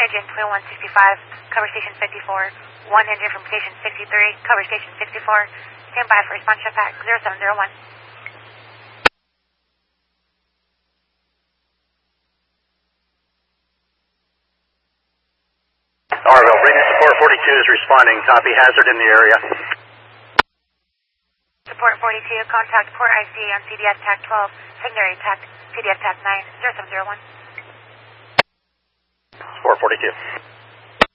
Engine 2165, cover station 54. 1 engine from station 63, cover station 64. Stand by for response ship pack 0701. Arville, Breeding Support 42 is responding. Copy, hazard in the area. Support 42, contact Port IC on CDS TAC 12, secondary TAC, CDS TAC 9, 0701. Support 42.